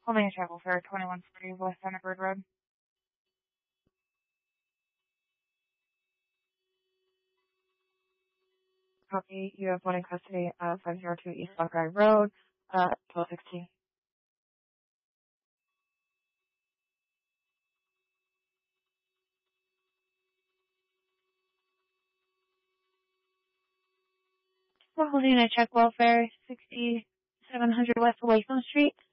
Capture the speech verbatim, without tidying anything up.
Holding a travel for twenty-one forty West Thunderbird Road. Copy. You have one in custody of five oh two East Buckeye Road, uh, twelve sixteen. We're holding a check welfare, sixty-seven hundred West Latham Street.